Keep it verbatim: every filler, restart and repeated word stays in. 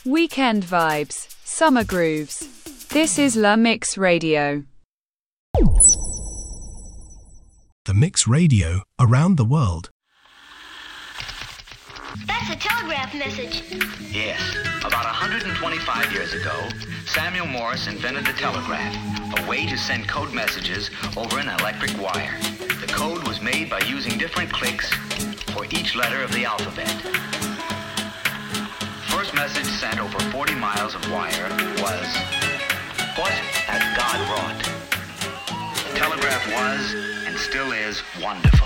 Weekend vibes, summer grooves. This is La Mix Radio. The Mix Radio around the world. That's a telegraph message. Yes. About one hundred twenty-five years ago, Samuel Morse invented the telegraph, a way to send code messages over an electric wire. The code was made by using different clicks for each letter of the alphabet. First message sent over forty miles of wire was, "What has God wrought?" The telegraph was, and still is, wonderful.